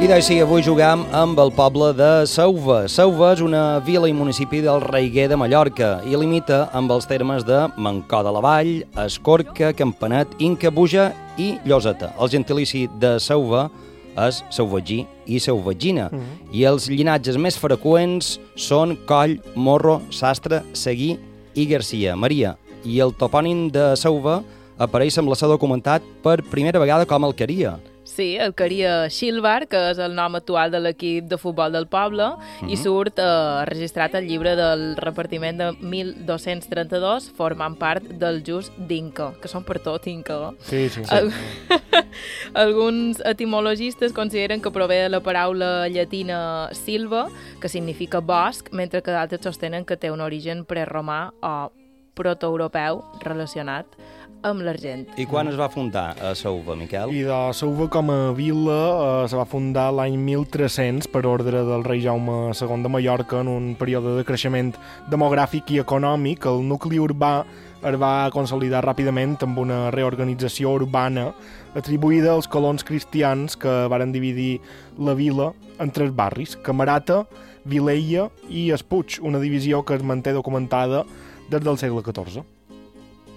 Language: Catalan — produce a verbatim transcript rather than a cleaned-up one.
I doncs sí, avui juguem amb el poble de Sauva. Sauva és una vila i municipi del Reiguer de Mallorca i limita amb els termes de Mancó de la Vall, Escorca, Campanet, Inca, Buja i Lloseta. El gentilici de Sauva és sauvagí i sauvagina, mm -hmm. i els llinatges més freqüents són Coll, Morro, Sastre, Seguí i Garcia. Maria, i el topònim de Sauva apareix, sembla ser documentat per primera vegada com Alqueria. Sí, Alqueria Xilvar, que és el nom actual de l'equip de futbol del poble, uh-huh. i surt eh, registrat al llibre del repartiment de mil dos-cents trenta-dos, formant part del just d'Inca, que són per tot Inca. Sí, sí, sí. Al... Alguns etimologistes consideren que prové de la paraula llatina silva, que significa bosc, mentre que d'altres sostenen que té un origen preromà o protoeuropeu relacionat amb l'argent. I quan es va fundar a Sauva, Miquel? I de Sauva com a vila eh, se va fundar l'any mil tres-cents per ordre del rei Jaume segon de Mallorca en un període de creixement demogràfic i econòmic. El nucli urbà es va consolidar ràpidament amb una reorganització urbana atribuïda als colons cristians que varen dividir la vila en tres barris: Camarata, Vilella i Espuig, una divisió que es manté documentada des del segle catorze.